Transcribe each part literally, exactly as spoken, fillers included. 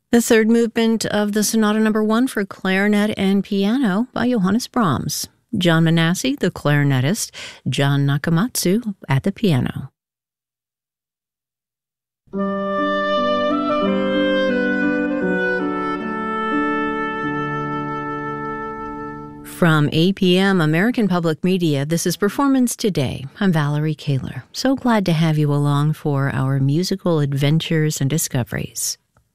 The third movement of the Sonata Number One for clarinet and piano by Johannes Brahms. John Manassi, the clarinetist, John Nakamatsu at the piano. From A P M American Public Media, this is Performance Today. I'm Valerie Kaler. So glad to have you along for our musical adventures and discoveries.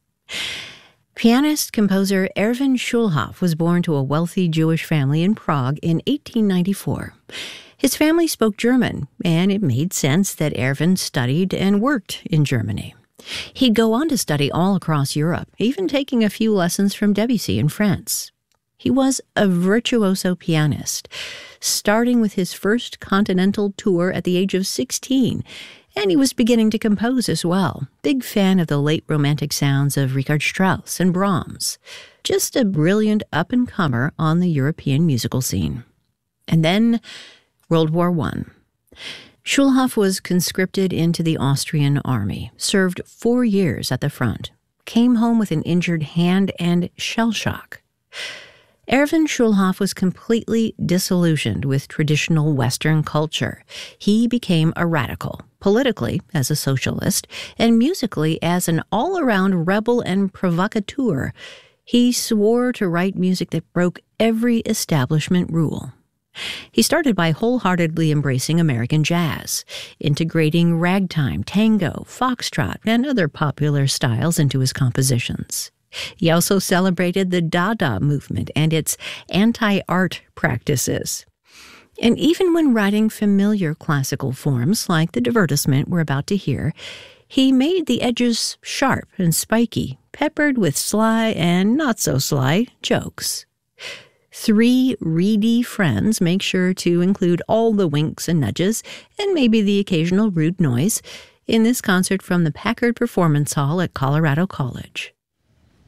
Pianist composer Erwin Schulhoff was born to a wealthy Jewish family in Prague in eighteen ninety-four. His family spoke German, and it made sense that Erwin studied and worked in Germany. He'd go on to study all across Europe, even taking a few lessons from Debussy in France. He was a virtuoso pianist, starting with his first continental tour at the age of sixteen, and he was beginning to compose as well. Big fan of the late Romantic sounds of Richard Strauss and Brahms. Just a brilliant up-and-comer on the European musical scene. And then World War One. Schulhoff was conscripted into the Austrian army, served four years at the front, came home with an injured hand and shell shock. Erwin Schulhoff was completely disillusioned with traditional Western culture. He became a radical, politically as a socialist, and musically as an all-around rebel and provocateur. He swore to write music that broke every establishment rule. He started by wholeheartedly embracing American jazz, integrating ragtime, tango, foxtrot, and other popular styles into his compositions. He also celebrated the Dada movement and its anti-art practices. And even when writing familiar classical forms like the divertissement we're about to hear, he made the edges sharp and spiky, peppered with sly and not-so-sly jokes. Three reedy friends make sure to include all the winks and nudges, and maybe the occasional rude noise, in this concert from the Packard Performance Hall at Colorado College.